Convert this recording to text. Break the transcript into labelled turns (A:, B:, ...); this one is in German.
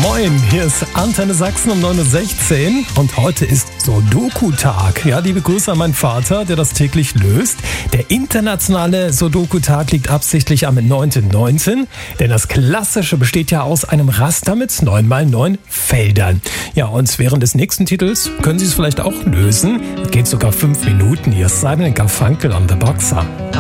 A: Moin, hier ist Antenne Sachsen um 9.16 Uhr und heute ist Sudoku-Tag. Ja, liebe Grüße an meinen Vater, der das täglich löst. Der internationale Sudoku-Tag liegt absichtlich am 9.9., denn das Klassische besteht ja aus einem Raster mit 9x9 Feldern. Ja, und während des nächsten Titels können Sie es vielleicht auch lösen. Es geht sogar 5 Minuten. Hier ist Simon & Garfunkel on the Boxer.